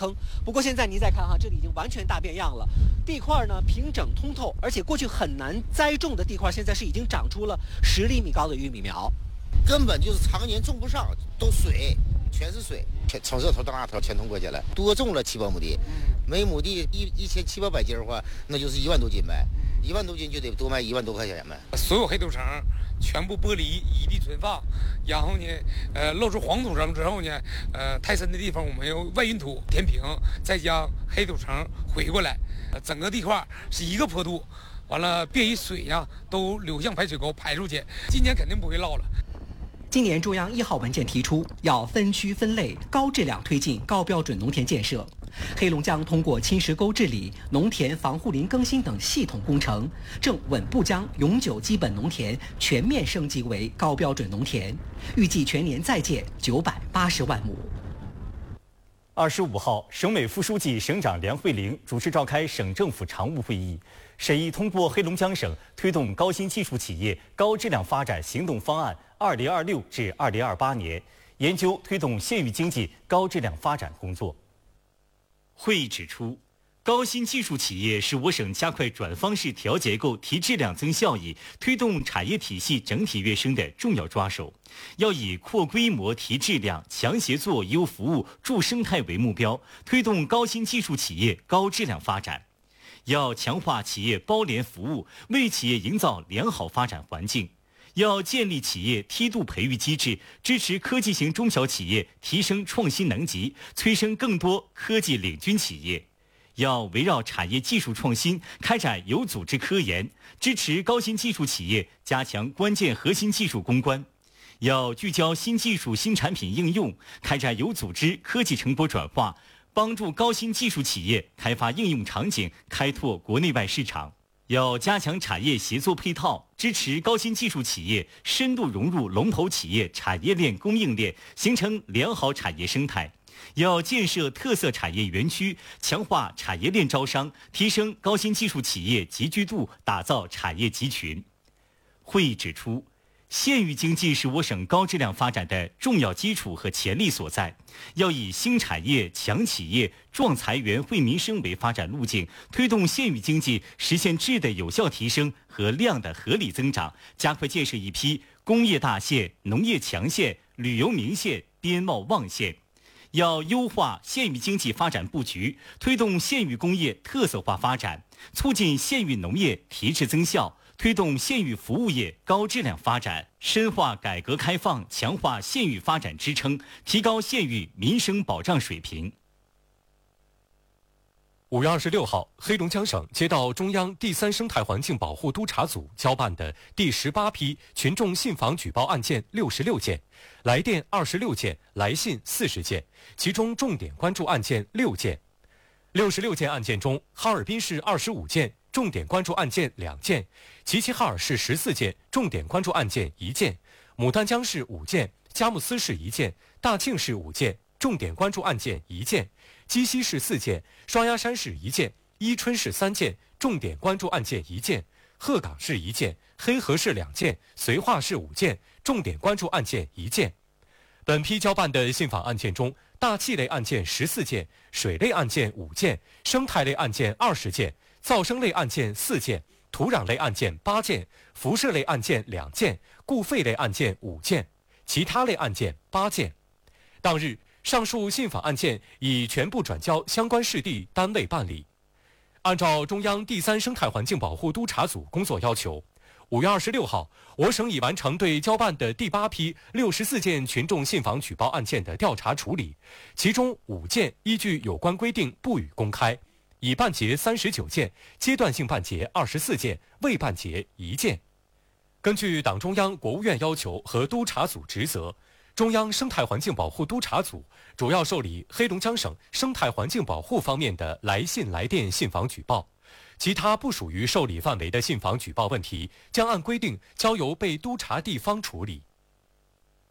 坑。不过现在您再看哈，这里已经完全大变样了，地块呢平整通透，而且过去很难栽种的地块，现在是已经长出了10厘米高的玉米苗， 根本就是常年种不上，都水，全是水，从这头到那头全通过去了，多种了7、8亩地，每亩地1700-800斤的话，那就是1万多斤呗，1万多斤就得多卖1万多块钱呗。 所有黑土层全部剥离，一地存放，然后呢，露出黄土层之后呢，太深的地方我们用外运土填平，再将黑土层回过来，整个地块是一个坡度，完了便于水呀都流向排水沟排出去。今年肯定不会涝了。 今年中央1号文件提出，要分区分类、高质量推进高标准农田建设。黑龙江通过侵蚀沟治理、农田防护林更新等系统工程，正稳步将永久基本农田全面升级为高标准农田，预计全年再建980万亩。 25号，省委副书记、省长梁慧玲主持召开省政府常务会议，审议通过黑龙江省推动高新技术企业高质量发展行动方案2026至2028年，研究推动县域经济高质量发展工作。会议指出，高新技术企业是我省加快转方式调结构、提质量、增效益、推动产业体系整体跃升的重要抓手，要以扩规模、提质量、强协作、优服务、助生态为目标，推动高新技术企业高质量发展。要强化企业包联服务，为企业营造良好发展环境。要建立企业梯度培育机制，支持科技型中小企业提升创新能级，催生更多科技领军企业。要围绕产业技术创新开展有组织科研，支持高新技术企业加强关键核心技术攻关。要聚焦新技术新产品应用，开展有组织科技成果转化，帮助高新技术企业开发应用场景，开拓国内外市场。要加强产业协作配套，支持高新技术企业深度融入龙头企业产业链供应链，形成良好产业生态。要建设特色产业园区，强化产业链招商，提升高新技术企业集聚度，打造产业集群。会议指出，县域经济是我省高质量发展的重要基础和潜力所在，要以兴产业、强企业、壮财源、惠民生为发展路径，推动县域经济实现质的有效提升和量的合理增长，加快建设一批工业大县、农业强县、旅游名县、边贸旺县。要优化县域经济发展布局，推动县域工业特色化发展，促进县域农业提质增效，推动县域服务业高质量发展，深化改革开放，强化县域发展支撑，提高县域民生保障水平。 5月26号，黑龙江省接到中央第3生态环境保护督察组交办的第18批群众信访举报案件66件，来电26件，来信40件，其中重点关注案件6件。66件案件中，哈尔滨市25件，重点关注案件2件；齐齐哈尔市14件，重点关注案件1件；牡丹江市5件，佳木斯市1件，大庆市5件，重点关注案件1件；鸡西市4件，双鸭山市1件，伊春市3件，重点关注案件1件；鹤岗市1件，黑河市2件，绥化市5件，重点关注案件1件。本批交办的信访案件中，大气类案件14件，水类案件5件，生态类案件20件，噪声类案件4件，土壤类案件8件，辐射类案件2件，固废类案件5件，其他类案件8件。当日，上述信访案件已全部转交相关市地单位办理。按照中央第3生态环境保护督察组工作要求，5月26号，我省已完成对交办的第8批64件群众信访举报案件的调查处理，其中5件依据有关规定不予公开，已办结39件，阶段性办结24件，未办结1件。根据党中央、国务院要求和督察组职责，中央生态环境保护督察组主要受理黑龙江省生态环境保护方面的来信来电信访举报，其他不属于受理范围的信访举报问题，将按规定交由被督察地方处理。